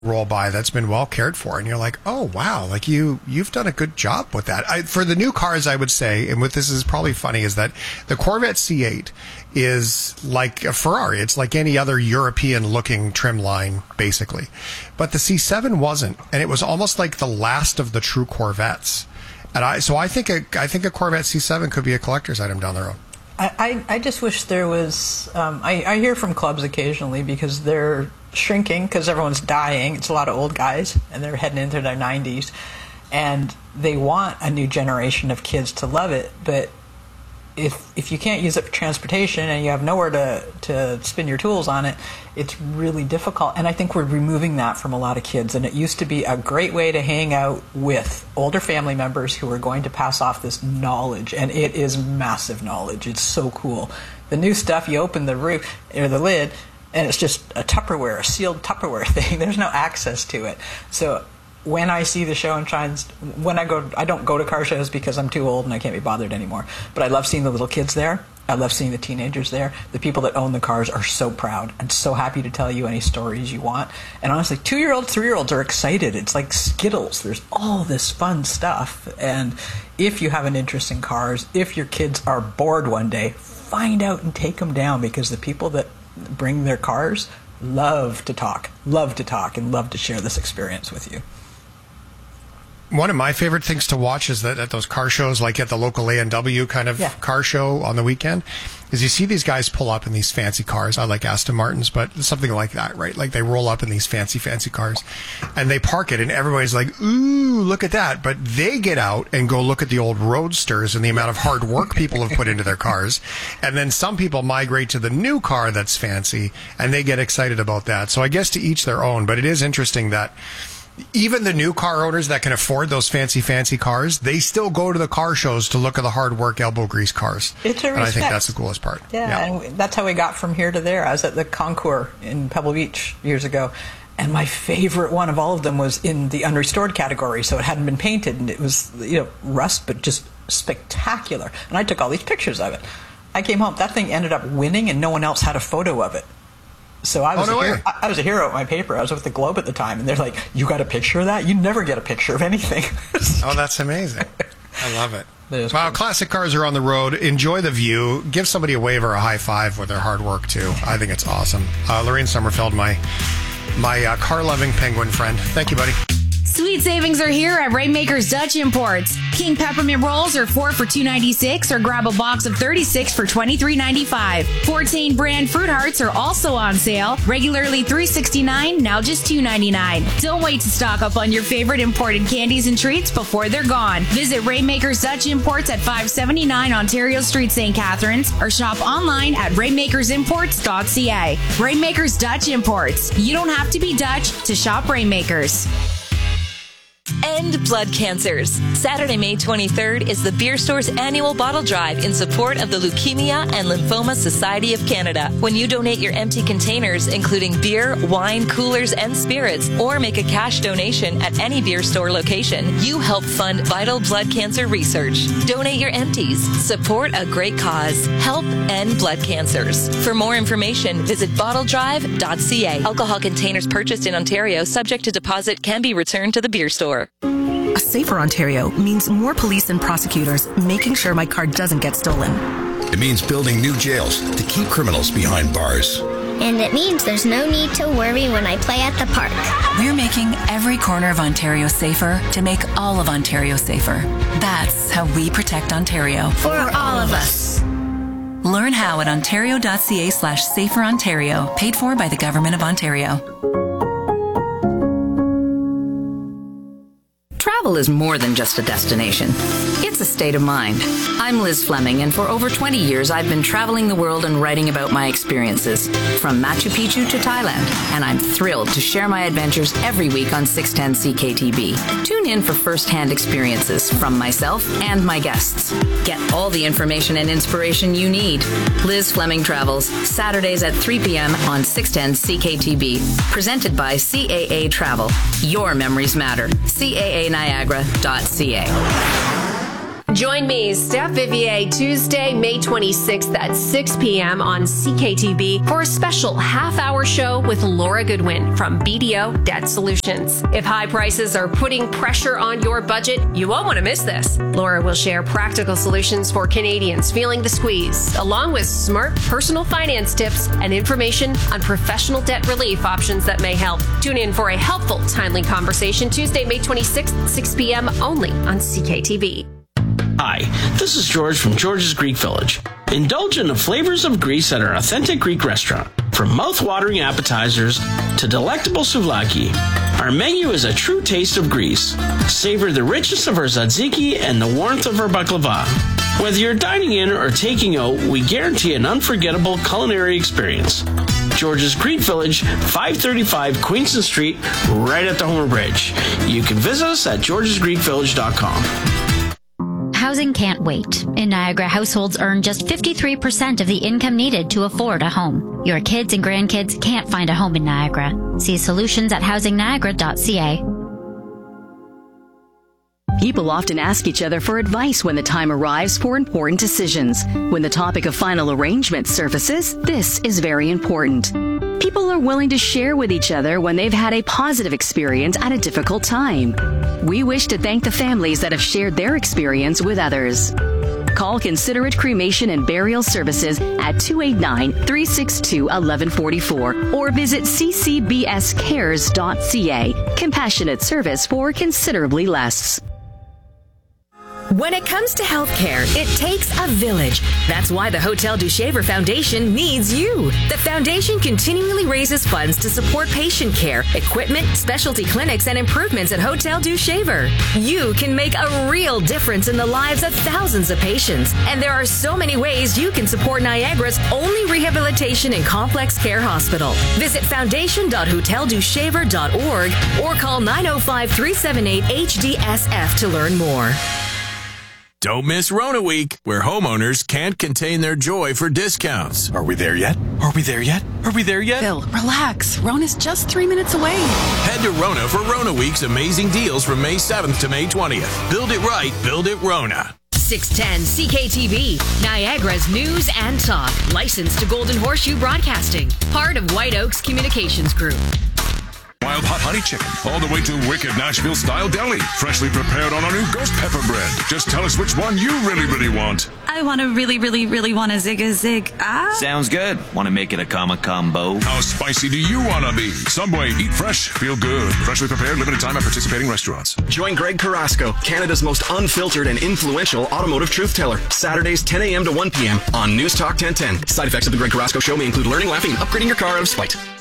roll by that's been well cared for, and you're like, oh wow, like you've done a good job with that. For the new cars, I would say, and what this is probably funny is that the Corvette C8 is like a Ferrari. It's like any other European looking trim line, basically, but the C7 wasn't, and it was almost like the last of the true Corvettes. And I think a Corvette C7 could be a collector's item down the road. I just wish there was, I hear from clubs occasionally because they're shrinking because everyone's dying. It's a lot of old guys and they're heading into their 90s and they want a new generation of kids to love it. But if you can't use it for transportation and you have nowhere to spin your tools on it, it's really difficult. And I think we're removing that from a lot of kids. And it used to be a great way to hang out with older family members who are going to pass off this knowledge. And it is massive knowledge. It's so cool. The new stuff, you open the roof or the lid, and it's just a Tupperware, a sealed Tupperware thing. There's no access to it. So when I see the show and shines, I don't go to car shows because I'm too old and I can't be bothered anymore. But I love seeing the little kids there. I love seeing the teenagers there. The people that own the cars are so proud and so happy to tell you any stories you want. And honestly, 2-year-olds, 3-year-olds are excited. It's like Skittles. There's all this fun stuff. And if you have an interest in cars, if your kids are bored one day, find out and take them down, because the people that bring their cars love to talk, and love to share this experience with you. One of my favorite things to watch is that at those car shows, like at the local A&W kind of car show on the weekend, is you see these guys pull up in these fancy cars. I like Aston Martins, but something like that, right? Like they roll up in these fancy cars and they park it and everybody's like, ooh, look at that. But they get out and go look at the old Roadsters and the amount of hard work people have put into their cars. And then some people migrate to the new car that's fancy and they get excited about that. So I guess to each their own, but it is interesting that even the new car owners that can afford those fancy cars, they still go to the car shows to look at the hard work, elbow grease cars. It's a respect. And I think that's the coolest part. Yeah, and that's how we got from here to there. I was at the Concours in Pebble Beach years ago, and my favorite one of all of them was in the unrestored category, so it hadn't been painted, and it was, rust, but just spectacular. And I took all these pictures of it. I came home, that thing ended up winning, and no one else had a photo of it. So I was a hero at my paper. I was with the Globe at the time, and they're like, you got a picture of that? You never get a picture of anything. Oh, that's amazing. I love it. Wow, cool. Classic cars are on the road. Enjoy the view. Give somebody a wave or a high five with their hard work, too. I think it's awesome. Lorraine Sommerfeld, my car-loving penguin friend. Thank you, buddy. Sweet savings are here at Rainmakers Dutch Imports. King peppermint rolls are 4 for $2.96, or grab a box of 36 for $23.95. Fortane brand fruit hearts are also on sale. Regularly $3.69, now just $2.99. Don't wait to stock up on your favorite imported candies and treats before they're gone. Visit Rainmakers Dutch Imports at 579 Ontario Street, St. Catharines, or shop online at rainmakersimports.ca. Rainmakers Dutch Imports. You don't have to be Dutch to shop Rainmakers. End blood cancers. Saturday, May 23rd is the Beer Store's annual bottle drive in support of the Leukemia and Lymphoma Society of Canada. When you donate your empty containers, including beer, wine, coolers, and spirits, or make a cash donation at any Beer Store location, you help fund vital blood cancer research. Donate your empties. Support a great cause. Help end blood cancers. For more information, visit bottledrive.ca. Alcohol containers purchased in Ontario, subject to deposit, can be returned to the Beer Store. A safer Ontario means more police and prosecutors making sure my car doesn't get stolen. It means building new jails to keep criminals behind bars. And it means there's no need to worry when I play at the park. We're making every corner of Ontario safer to make all of Ontario safer. That's how we protect Ontario. For all of us. Learn how at ontario.ca/saferontario, paid for by the Government of Ontario. Travel is more than just a destination. It's a state of mind. I'm Liz Fleming, and for over 20 years, I've been traveling the world and writing about my experiences, from Machu Picchu to Thailand, and I'm thrilled to share my adventures every week on 610 CKTB. Tune in for first-hand experiences from myself and my guests. Get all the information and inspiration you need. Liz Fleming Travels, Saturdays at 3 p.m. on 610 CKTB. Presented by CAA Travel. Your memories matter. CAANiagara.ca. Join me, Steph Vivier, Tuesday, May 26th at 6 p.m. on CKTV for a special half-hour show with Laura Goodwin from BDO Debt Solutions. If high prices are putting pressure on your budget, you won't want to miss this. Laura will share practical solutions for Canadians feeling the squeeze, along with smart personal finance tips and information on professional debt relief options that may help. Tune in for a helpful, timely conversation Tuesday, May 26th, 6 p.m. only on CKTV. Hi, this is George from George's Greek Village. Indulge in the flavors of Greece at our authentic Greek restaurant. From mouth-watering appetizers to delectable souvlaki, our menu is a true taste of Greece. Savor the richness of our tzatziki and the warmth of our baklava. Whether you're dining in or taking out, we guarantee an unforgettable culinary experience. George's Greek Village, 535 Queenston Street, right at the Homer Bridge. You can visit us at georgesgreekvillage.com. Housing can't wait. In Niagara, households earn just 53% of the income needed to afford a home. Your kids and grandkids can't find a home in Niagara. See solutions at housingniagara.ca. People often ask each other for advice when the time arrives for important decisions. When the topic of final arrangement surfaces, this is very important. People are willing to share with each other when they've had a positive experience at a difficult time. We wish to thank the families that have shared their experience with others. Call Considerate Cremation and Burial Services at 289-362-1144 or visit ccbscares.ca. Compassionate service for considerably less. When it comes to healthcare, it takes a village. That's why the Hotel du Shaver Foundation needs you. The foundation continually raises funds to support patient care, equipment, specialty clinics, and improvements at Hotel du Shaver. You can make a real difference in the lives of thousands of patients. And there are so many ways you can support Niagara's only rehabilitation and complex care hospital. Visit foundation.hoteldushaver.org or call 905-378-HDSF to learn more. Don't miss Rona Week, where homeowners can't contain their joy for discounts. Are we there yet? Are we there yet? Are we there yet? Bill, relax. Rona's just 3 minutes away. Head to Rona for Rona Week's amazing deals from May 7th to May 20th. Build it right, build it Rona. 610 CKTV, Niagara's news and talk. Licensed to Golden Horseshoe Broadcasting. Part of White Oaks Communications Group. Wild Hot Honey Chicken, all the way to wicked Nashville-style deli. Freshly prepared on our new Ghost Pepper bread. Just tell us which one you really want. I want to really want a zig. Sounds good. Want to make it a combo? How spicy do you want to be? Subway, eat fresh, feel good. Freshly prepared, limited time at participating restaurants. Join Greg Carrasco, Canada's most unfiltered and influential automotive truth teller. Saturdays 10 a.m. to 1 p.m. on News Talk 1010. Side effects of the Greg Carrasco Show may include learning, laughing, and upgrading your car out of spite.